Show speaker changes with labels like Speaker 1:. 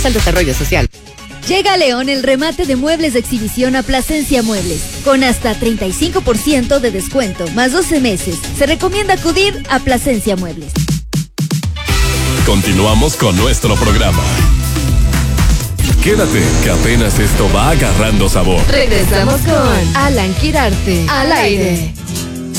Speaker 1: destinados al desarrollo social.
Speaker 2: Llega a León el remate de muebles de exhibición a Plasencia Muebles, con hasta 35% de descuento, más 12 meses. Se recomienda acudir a Plasencia Muebles.
Speaker 3: Continuamos con nuestro programa. Quédate, que apenas esto va agarrando sabor.
Speaker 4: Regresamos con Alan Quirarte, al aire.